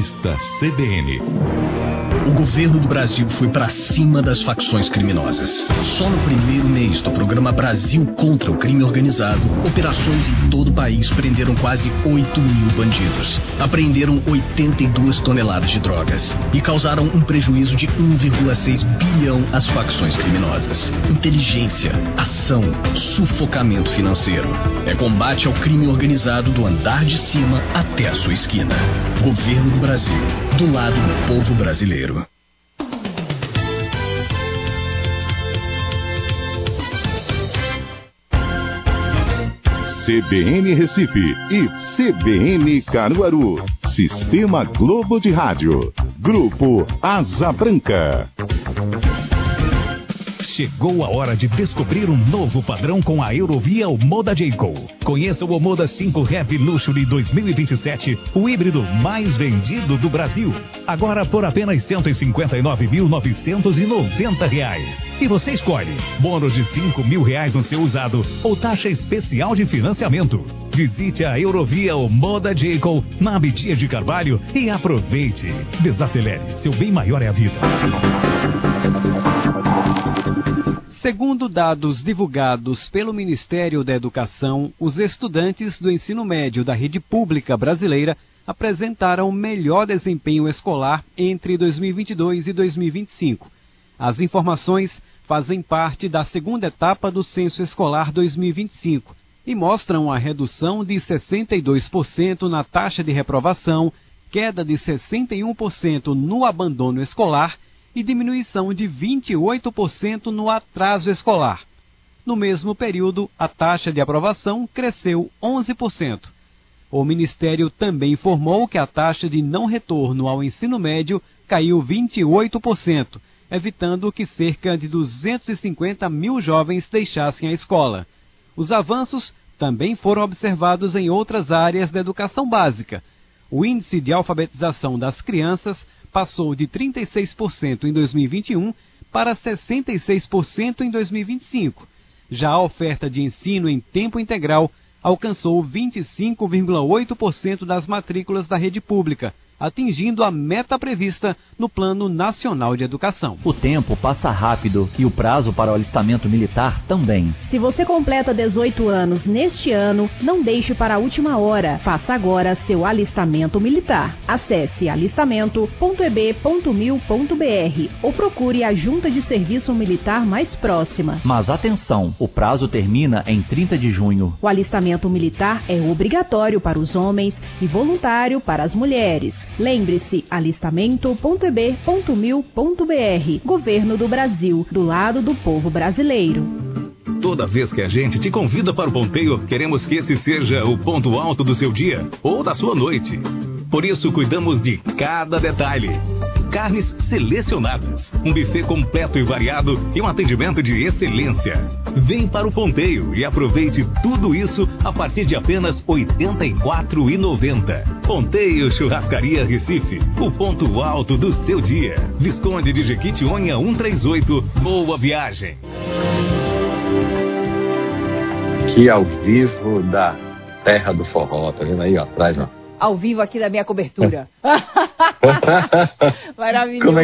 Revista CBN. O governo do Brasil foi para cima das facções criminosas. Só no primeiro mês do programa Brasil contra o Crime Organizado, operações em todo o país prenderam quase 8 mil bandidos. Apreenderam 82 toneladas de drogas e causaram um prejuízo de 1,6 bilhão às facções criminosas. Inteligência, ação, sufocamento financeiro. É combate ao crime organizado do andar de cima até a sua esquina. Governo do Brasil, do lado do povo brasileiro. CBN Recife e CBN Caruaru. Sistema Globo de Rádio. Grupo Asa Branca. Chegou a hora de descobrir um novo padrão com a Eurovia Omoda Jayco. Conheça o Omoda 5 Heavy Luxury 2027, o híbrido mais vendido do Brasil. Agora por apenas R$ 159.990. E você escolhe bônus de R$ 5.000 no seu usado ou taxa especial de financiamento. Visite a Eurovia Omoda Jayco na Abdias de Carvalho e aproveite. Desacelere, seu bem maior é a vida. Segundo dados divulgados pelo Ministério da Educação, os estudantes do ensino médio da rede pública brasileira apresentaram melhor desempenho escolar entre 2022 e 2025. As informações fazem parte da segunda etapa do Censo Escolar 2025 e mostram a redução de 62% na taxa de reprovação, queda de 61% no abandono escolar e diminuição de 28% no atraso escolar. No mesmo período, a taxa de aprovação cresceu 11%. O Ministério também informou que a taxa de não retorno ao ensino médio caiu 28%, evitando que cerca de 250 mil jovens deixassem a escola. Os avanços também foram observados em outras áreas da educação básica. O índice de alfabetização das crianças passou de 36% em 2021 para 66% em 2025. Já a oferta de ensino em tempo integral alcançou 25,8% das matrículas da rede pública, atingindo a meta prevista no Plano Nacional de Educação. O tempo passa rápido e o prazo para o alistamento militar também. Se você completa 18 anos neste ano, não deixe para a última hora. Faça agora seu alistamento militar. Acesse alistamento.eb.mil.br ou procure a Junta de Serviço Militar mais próxima. Mas atenção, o prazo termina em 30 de junho. O alistamento militar é obrigatório para os homens e voluntário para as mulheres. Lembre-se, alistamento.eb.mil.br. Governo do Brasil, do lado do povo brasileiro. Toda vez que a gente te convida para o ponteio, queremos que esse seja o ponto alto do seu dia ou da sua noite. Por isso, cuidamos de cada detalhe. Carnes selecionadas, um buffet completo e variado e um atendimento de excelência. Vem para o ponteio e aproveite tudo isso a partir de apenas R$ 84,90. Ponteio Churrascaria Recife, o ponto alto do seu dia. Visconde de Jequitinhonha 138, boa viagem. Aqui ao vivo da Terra do Forró, tá vendo aí ó, atrás, ó? Ao vivo aqui da minha cobertura. Maravilhoso.